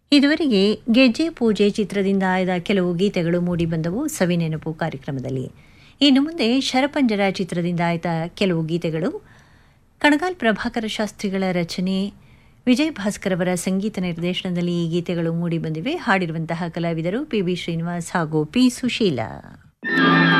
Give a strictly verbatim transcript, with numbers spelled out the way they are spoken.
ಇದುವರೆಗೆ ಗೆಜ್ಜೆ ಪೂಜೆ ಚಿತ್ರದಿಂದ ಆಯ್ದ ಕೆಲವು ಗೀತೆಗಳು ಮೂಡಿಬಂದವು ಸವಿನೆನಪು ಕಾರ್ಯಕ್ರಮದಲ್ಲಿ. ಇನ್ನು ಮುಂದೆ ಶರಪಂಜರ ಚಿತ್ರದಿಂದ ಆಯ್ದ ಕೆಲವು ಗೀತೆಗಳು. ಕಣಗಾಲ್ ಪ್ರಭಾಕರ ಶಾಸ್ತ್ರಿಗಳ ರಚನೆ, ವಿಜಯ್ ಭಾಸ್ಕರ್ ಅವರ ಸಂಗೀತ ನಿರ್ದೇಶನದಲ್ಲಿ ಈ ಗೀತೆಗಳು ಮೂಡಿಬಂದಿವೆ. ಹಾಡಿರುವಂತಹ ಕಲಾವಿದರು ಪಿ ಬಿ ಶ್ರೀನಿವಾಸ್ ಹಾಗೂ ಪಿ ಸುಶೀಲಾ.